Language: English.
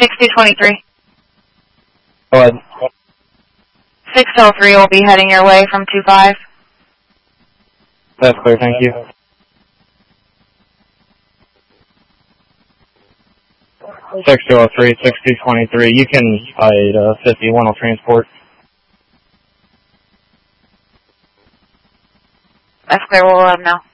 6223. Go ahead. 603 will be heading your way from 25. That's clear, thank you. 6203, 6223. You can hide 51 will transport. That's clear, we'll let them know.